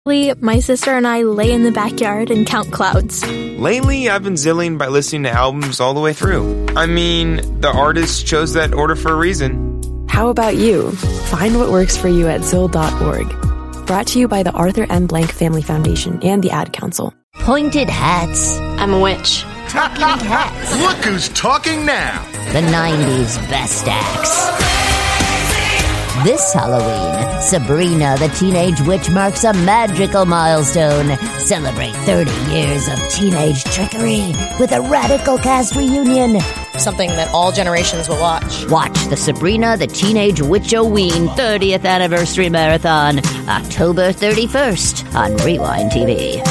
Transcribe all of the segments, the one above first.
My sister and I lay in the backyard and count clouds. Lately, I've been zilling by listening to albums all the way through. I mean, the artist chose that order for a reason. How about you? Find what works for you at Zil.org. Brought to you by the Arthur M. Blank Family Foundation and the Ad Council. Pointed hats. I'm a witch. Talking hats. Look who's talking now. The 90s best acts. This Halloween, Sabrina the Teenage Witch marks a magical milestone. Celebrate 30 years of teenage trickery with a radical cast reunion. Something that all generations will watch. Watch the Sabrina the Teenage Witch-O-Ween 30th Anniversary Marathon, October 31st on Rewind TV.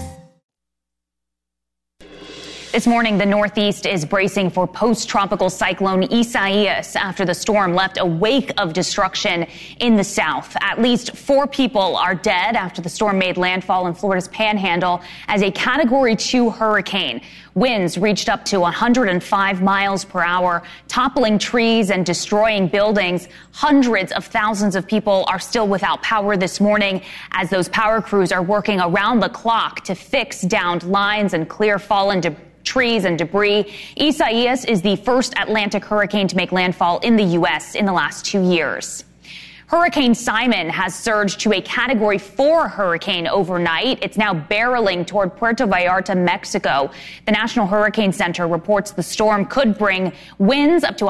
This morning, the Northeast is bracing for post-tropical cyclone Isaias after the storm left a wake of destruction in the South. At least 4 people are dead after the storm made landfall in Florida's Panhandle as a Category 2 hurricane. Winds reached up to 105 miles per hour, toppling trees and destroying buildings. Hundreds of thousands of people are still without power this morning as those power crews are working around the clock to fix downed lines and clear fallen trees and debris. Isaias is the first Atlantic hurricane to make landfall in the U.S. in the last 2 years. Hurricane Simon has surged to a Category 4 hurricane overnight. It's now barreling toward Puerto Vallarta, Mexico. The National Hurricane Center reports the storm could bring winds up to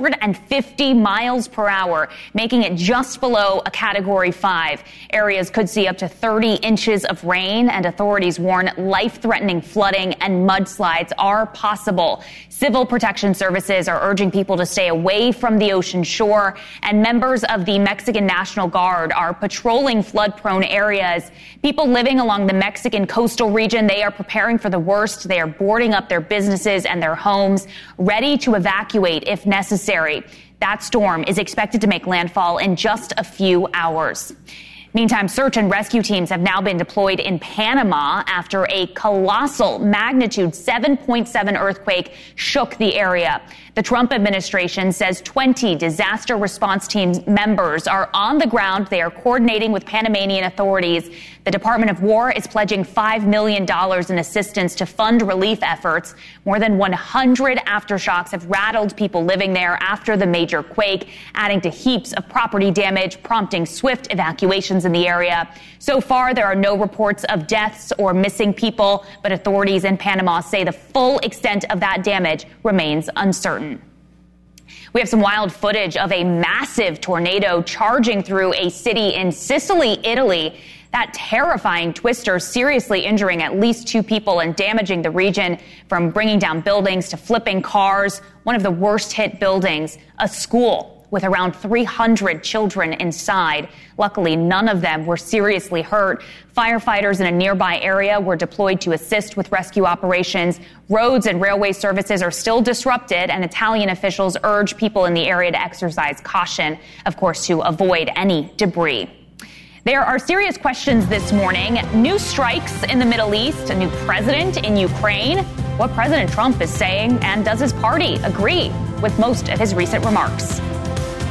150 miles per hour, making it just below a Category 5. Areas could see up to 30 inches of rain, and authorities warn life-threatening flooding and mudslides are possible. Civil Protection Services are urging people to stay away from the ocean shore, and members of the Mexican National Guard are patrolling flood-prone areas. People living along the Mexican coastal region, they are preparing for the worst. They are boarding up their businesses and their homes, ready to evacuate if necessary. That storm is expected to make landfall in just a few hours. Meantime, search and rescue teams have now been deployed in Panama after a colossal magnitude 7.7 earthquake shook the area. The Trump administration says 20 disaster response team members are on the ground. They are coordinating with Panamanian authorities. The Department of War is pledging $5 million in assistance to fund relief efforts. More than 100 aftershocks have rattled people living there after the major quake, adding to heaps of property damage, prompting swift evacuations in the area. So far, there are no reports of deaths or missing people, but authorities in Panama say the full extent of that damage remains uncertain. We have some wild footage of a massive tornado charging through a city in Sicily, Italy. That terrifying twister seriously injuring at least 2 people and damaging the region, from bringing down buildings to flipping cars. One of the worst hit buildings, a school with around 300 children inside. Luckily, none of them were seriously hurt. Firefighters in a nearby area were deployed to assist with rescue operations. Roads and railway services are still disrupted, and Italian officials urge people in the area to exercise caution, of course, to avoid any debris. There are serious questions this morning. New strikes in the Middle East, a new president in Ukraine, what President Trump is saying, and does his party agree with most of his recent remarks?